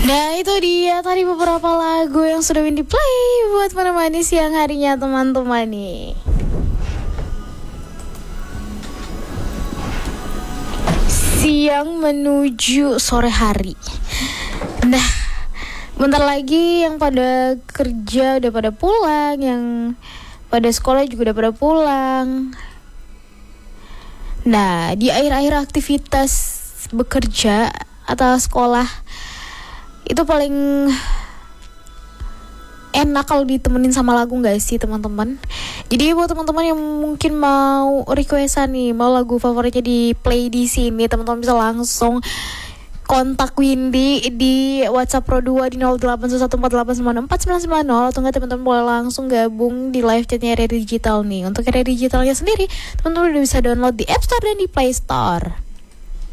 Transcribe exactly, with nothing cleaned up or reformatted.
Nah itu dia tadi beberapa lagu yang sudah di play buat menemani siang harinya teman-teman nih. Siang menuju sore hari. Nah bentar lagi yang pada kerja udah pada pulang, yang pada sekolah juga udah pada pulang. Nah di akhir-akhir aktivitas bekerja atau sekolah itu paling enak kalau ditemenin sama lagu gak sih teman-teman? Jadi buat teman-teman yang mungkin mau requestan nih, mau lagu favoritnya di play di sini, teman-teman bisa langsung kontak Windy di WhatsApp Pro dua di nol delapan satu empat delapan sembilan empat sembilan sembilan nol, atau enggak teman-teman boleh langsung gabung di live chatnya Area Digital nih. Untuk Area Digitalnya sendiri teman-teman udah bisa download di App Store dan di Play Store.